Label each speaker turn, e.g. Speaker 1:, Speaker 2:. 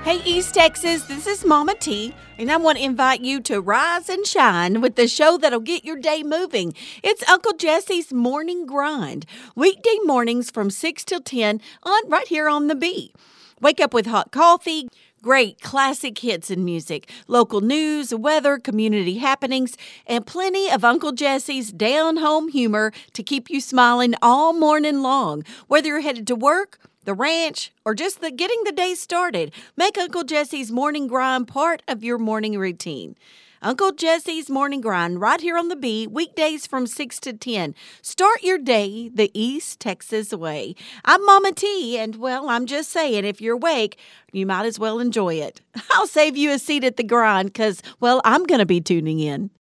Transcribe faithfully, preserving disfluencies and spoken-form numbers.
Speaker 1: Hey, East Texas, this is Mama T, and I want to invite you to Rise and Shine with the show that'll get your day moving. It's Uncle Jesse's Morning Grind, weekday mornings from six till ten on right here on the Bee. Wake up with hot coffee, great classic hits and music, local news, weather, community happenings, and plenty of Uncle Jesse's down-home humor to keep you smiling all morning long. Whether you're headed to work, the ranch, or just the getting the day started, make Uncle Jesse's Morning Grind part of your morning routine. Uncle Jesse's Morning Grind right here on the Bee, weekdays from six to ten. Start your day the East Texas way. I'm Mama T, and, well, I'm just saying, if you're awake, you might as well enjoy it. I'll save you a seat at the grind because, well, I'm going to be tuning in.